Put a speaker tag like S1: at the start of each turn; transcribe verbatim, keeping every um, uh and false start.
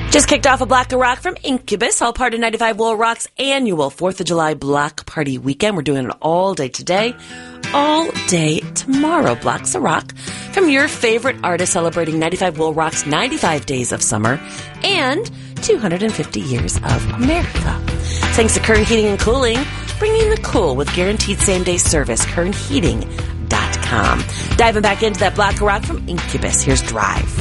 S1: Just kicked off a Block to Rock from Incubus, all part of ninety-five Will Rock's annual fourth of July Block Party Weekend. We're doing it all day today, all day tomorrow. Blocks of Rock from your favorite artist celebrating ninety-five Will Rock's ninety-five Days of Summer and two hundred fifty Years of America. Thanks to Kern Heating and Cooling, bringing the cool with guaranteed same-day service, kern heating dot com. Diving back into that Block of Rock from Incubus, here's Drive.